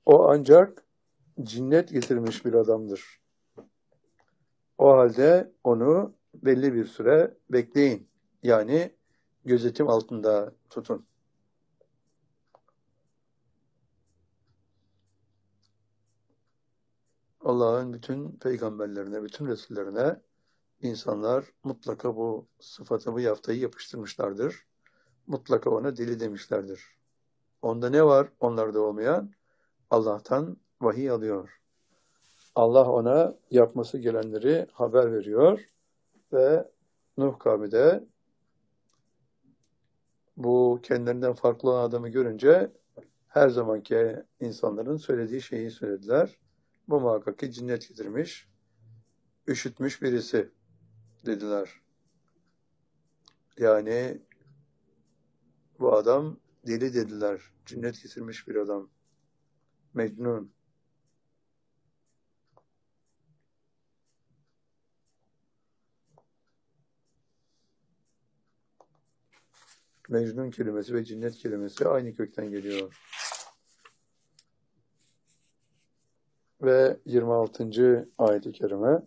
O ancak cinnet getirmiş bir adamdır. O halde onu belli bir süre bekleyin. Yani gözetim altında tutun. Allah'ın bütün peygamberlerine, bütün Resullerine insanlar mutlaka bu sıfatı, bu yaftayı yapıştırmışlardır. Mutlaka ona deli demişlerdir. Onda ne var onlarda olmayan? Allah'tan vahiy alıyor. Allah ona yapması gelenleri haber veriyor ve Nuh kavmi de bu kendilerinden farklı olan adamı görünce her zamanki insanların söylediği şeyi söylediler. Bu muhakkak ki cinnet getirmiş, üşütmüş birisi dediler. Yani bu adam deli dediler. Cinnet getirmiş bir adam. Mecnun. Mecnun kelimesi ve cinnet kelimesi aynı kökten geliyor. Ve 26. ayet-i kerime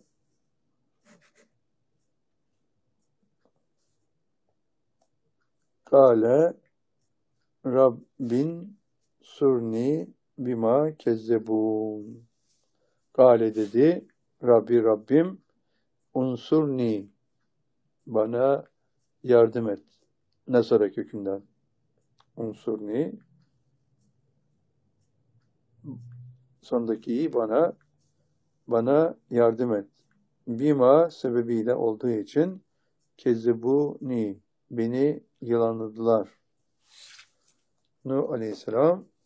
Kale Rabbin surni bima kezzebun. Kale dedi Rabbim unsurni bana yardım et. Nasara kökünden. Unsurni sondaki iyi bana yardım et. Bima sebebiyle olduğu için kezzebuni beni yalanladılar. Nuh Aleyhisselam